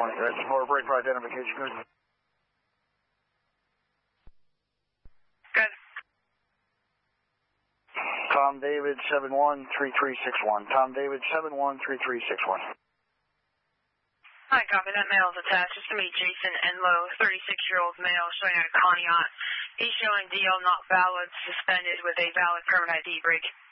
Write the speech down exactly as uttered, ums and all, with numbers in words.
one. That's for break for identification. Good. Tom David seven one three three six one. Tom David seven one three three six one. Hi, copy. That mail is attached. It's to me, Jason Enlow, thirty-six-year-old male, showing at a Conneaut. He's showing D L not valid, suspended with a valid permit I D break.